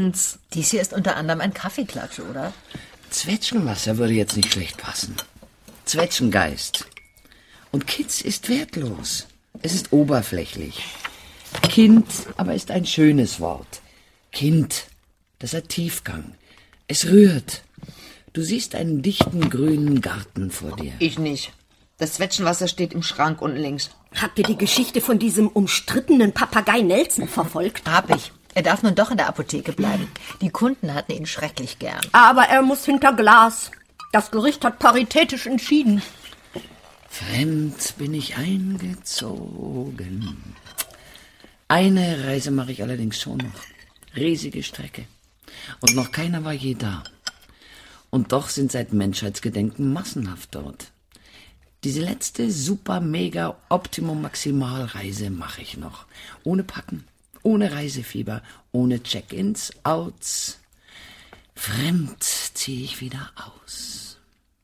Clemens. Dies hier ist unter anderem ein Kaffeeklatsch, oder? Zwetschgenwasser würde jetzt nicht schlecht passen. Zwetschgengeist. Und Kitz ist wertlos. Es ist oberflächlich. Kind aber ist ein schönes Wort. Kind, das hat Tiefgang. Es rührt. Du siehst einen dichten grünen Garten vor dir. Ich nicht. Das Zwetschgenwasser steht im Schrank unten links. Habt ihr die Geschichte von diesem umstrittenen Papagei Nelson verfolgt? Hab ich. Er darf nun doch in der Apotheke bleiben. Die Kunden hatten ihn schrecklich gern. Aber er muss hinter Glas. Das Gericht hat paritätisch entschieden. Fremd bin ich eingezogen. Eine Reise mache ich allerdings schon noch. Riesige Strecke. Und noch keiner war je da. Und doch sind seit Menschheitsgedenken massenhaft dort. Diese letzte Super-Mega-Optimum-Maximal-Reise mache ich noch. Ohne Packen, ohne Reisefieber, ohne Check-ins, Outs. Fremd ziehe ich wieder aus.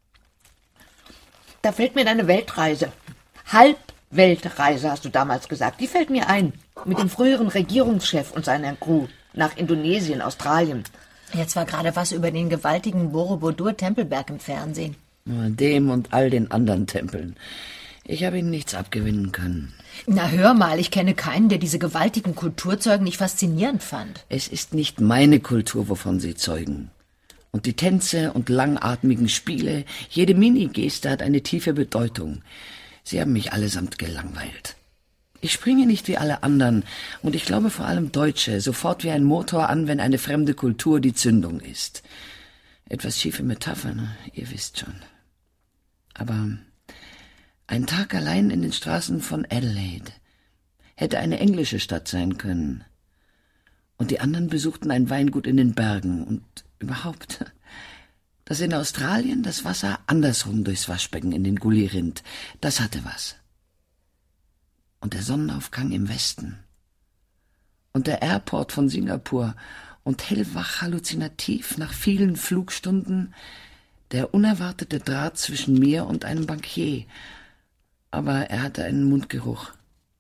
Da fällt mir deine Weltreise. Halbweltreise, hast du damals gesagt. Die fällt mir ein. Mit dem früheren Regierungschef und seiner Crew. Nach Indonesien, Australien. Jetzt war gerade was über den gewaltigen Borobudur-Tempelberg im Fernsehen. Dem und all den anderen Tempeln. Ich habe ihnen nichts abgewinnen können. Na hör mal, ich kenne keinen, der diese gewaltigen Kulturzeugen nicht faszinierend fand. Es ist nicht meine Kultur, wovon sie zeugen. Und die Tänze und langatmigen Spiele, jede Minigeste hat eine tiefe Bedeutung. Sie haben mich allesamt gelangweilt. Ich springe nicht wie alle anderen und ich glaube vor allem Deutsche sofort wie ein Motor an, wenn eine fremde Kultur die Zündung ist. Etwas schiefe Metapher, ne? Ihr wisst schon. Aber ein Tag allein in den Straßen von Adelaide hätte eine englische Stadt sein können. Und die anderen besuchten ein Weingut in den Bergen und überhaupt, dass in Australien das Wasser andersrum durchs Waschbecken in den Gully rinnt, das hatte was. Und der Sonnenaufgang im Westen. Und der Airport von Singapur und hellwach halluzinativ nach vielen Flugstunden der unerwartete Draht zwischen mir und einem Bankier. Aber er hatte einen Mundgeruch.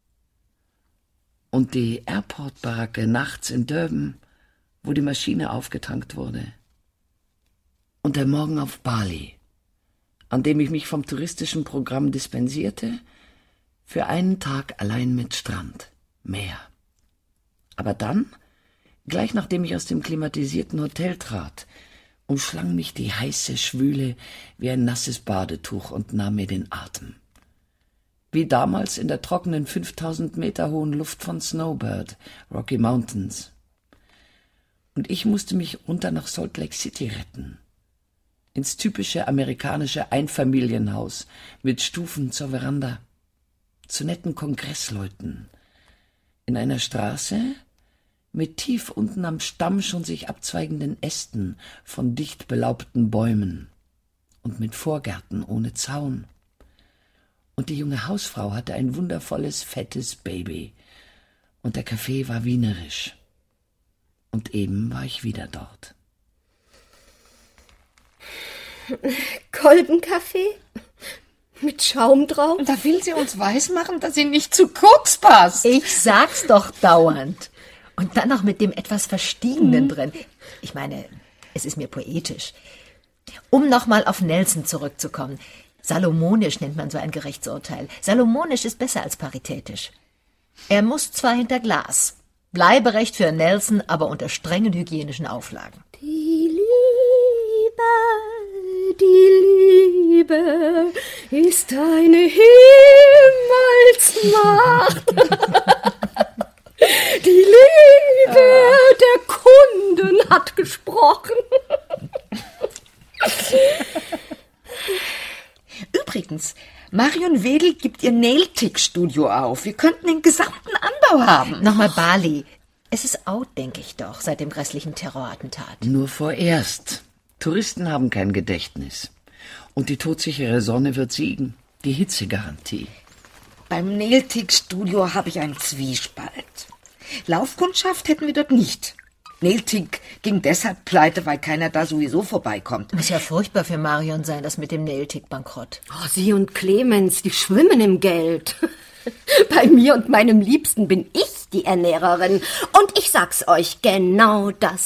Und die Airport-Baracke nachts in Durban, wo die Maschine aufgetankt wurde. Und der Morgen auf Bali, an dem ich mich vom touristischen Programm dispensierte, für einen Tag allein mit Strand, Meer. Aber dann, gleich nachdem ich aus dem klimatisierten Hotel trat, umschlang mich die heiße Schwüle wie ein nasses Badetuch und nahm mir den Atem. Wie damals in der trockenen 5000 Meter hohen Luft von Snowbird, Rocky Mountains. Und ich musste mich runter nach Salt Lake City retten. Ins typische amerikanische Einfamilienhaus mit Stufen zur Veranda. Zu netten Kongressleuten. In einer Straße mit tief unten am Stamm schon sich abzweigenden Ästen von dicht belaubten Bäumen und mit Vorgärten ohne Zaun. Und die junge Hausfrau hatte ein wundervolles, fettes Baby. Und der Kaffee war wienerisch. Und eben war ich wieder dort. Kolbenkaffee? Mit Schaum drauf? Da will sie uns weismachen, dass sie nicht zu Koks passt. Ich sag's doch dauernd. Und dann noch mit dem etwas Verstiegenen drin. Ich meine, es ist mir poetisch. Um nochmal auf Nelson zurückzukommen. Salomonisch nennt man so ein Gerichtsurteil. Salomonisch ist besser als paritätisch. Er muss zwar hinter Glas. Bleiberecht für Nelson, aber unter strengen hygienischen Auflagen. Die Liebe ist eine Himmelsmacht. Die Liebe der Kunden hat gesprochen. Übrigens, Marion Wedel gibt ihr Nailtick-Studio auf. Wir könnten den gesamten Anbau haben. Nochmal Bali. Es ist out, denke ich doch, seit dem grässlichen Terrorattentat. Nur vorerst. Touristen haben kein Gedächtnis. Und die todsichere Sonne wird siegen. Die Hitzegarantie. Beim Nailtick-Studio habe ich einen Zwiespalt. Laufkundschaft hätten wir dort nicht. Nailtick ging deshalb pleite, weil keiner da sowieso vorbeikommt. Muss ja furchtbar für Marion sein, das mit dem Nailtick-Bankrott. Oh, sie und Clemens, die schwimmen im Geld. Bei mir und meinem Liebsten bin ich die Ernährerin. Und ich sag's euch, genau das